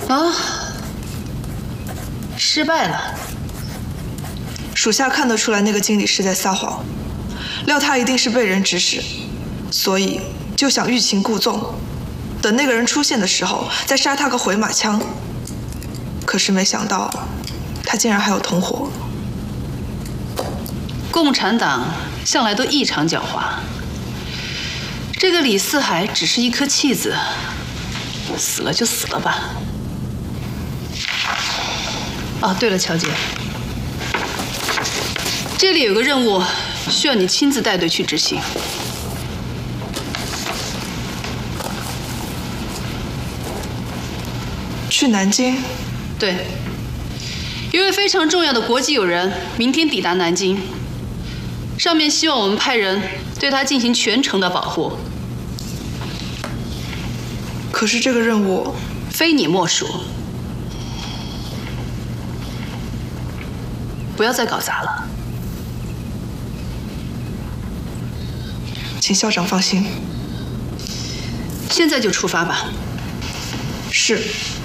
啊，失败了。 属下看得出来，那个经理是在撒谎，料他一定是被人指使，所以就想欲擒故纵，等那个人出现的时候再杀他个回马枪。可是没想到，他竟然还有同伙。 共产党向来都异常狡猾，这个李四海只是一颗弃子，死了就死了吧。哦，对了，乔姐，这里有个任务需要你亲自带队去执行。 去南京？ 对，一位非常重要的国际友人明天抵达南京，上面希望我们派人对他进行全程的保护。 可是这个任务非你莫属，不要再搞砸了。 请校长放心。 现在就出发吧。 是。